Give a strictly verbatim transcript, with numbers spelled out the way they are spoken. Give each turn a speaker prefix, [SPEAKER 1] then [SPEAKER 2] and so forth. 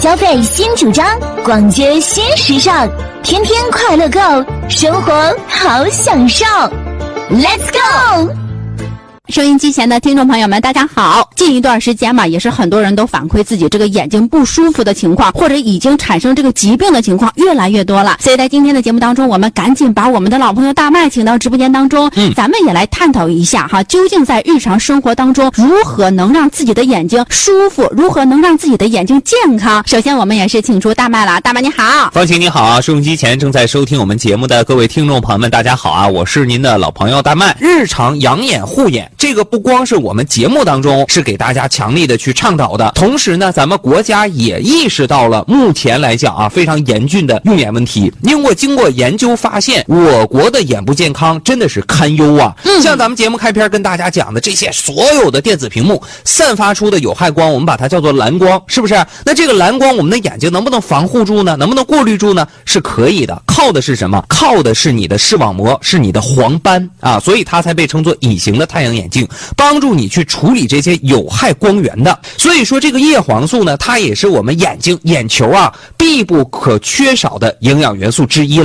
[SPEAKER 1] 消费新主张，逛街新时尚，天天快乐购，生活好享受。Let's go！
[SPEAKER 2] 收音机前的听众朋友们，大家好。近一段时间嘛，也是很多人都反馈自己这个眼睛不舒服的情况，或者已经产生这个疾病的情况越来越多了。所以在今天的节目当中，我们赶紧把我们的老朋友大麦请到直播间当中，嗯，咱们也来探讨一下哈，究竟在日常生活当中如何能让自己的眼睛舒服，如何能让自己的眼睛健康。首先我们也是请出大麦了，大麦你好。
[SPEAKER 3] 方晴你好啊，收音机前正在收听我们节目的各位听众朋友们，大家好啊，我是您的老朋友大麦。日常养眼护眼，这个不光是我们节目当中是给大家强力的去倡导的，同时呢，咱们国家也意识到了目前来讲啊非常严峻的用眼问题。因为经过研究发现，我国的眼部健康真的是堪忧啊。嗯，像咱们节目开篇跟大家讲的这些所有的电子屏幕散发出的有害光，我们把它叫做蓝光，是不是？那这个蓝光我们的眼睛能不能防护住呢？能不能过滤住呢？是可以的。靠的是什么？靠的是你的视网膜，是你的黄斑啊，所以它才被称作隐形的太阳眼镜，帮助你去处理这些有害光源的。所以说这个叶黄素呢，它也是我们眼睛眼球啊必不可缺少的营养元素之一了。